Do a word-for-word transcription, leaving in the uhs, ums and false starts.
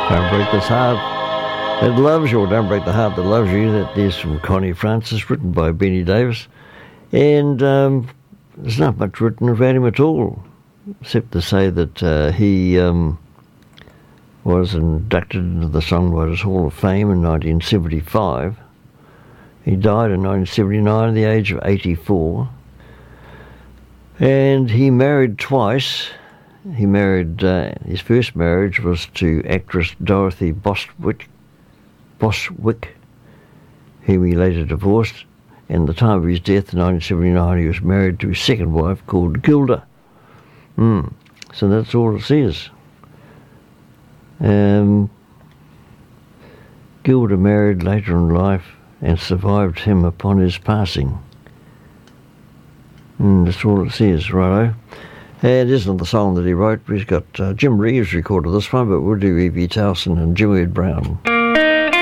Don't Break This Heart That Loves You, or Don't Break the Heart That Loves You. That is from Connie Francis, written by Benny Davis. And um, there's not much written about him at all, except to say that uh, he um, was inducted into the Songwriters Hall of Fame in nineteen seventy-five. He died in nineteen seventy-nine at the age of eighty-four. And he married twice. He married, uh, his first marriage was to actress Dorothy Bostwick, Bostwick, whom he later divorced. And at the time of his death in nineteen seventy-nine, he was married to his second wife called Gilda. Mm. So that's all it says. Um, Gilda married later in life and survived him upon his passing. Mm, that's all it says, righto. And it isn't the song that he wrote. He's got uh, Jim Reeves recorded this one, but we'll do Evie Towson and Jimmy Brown.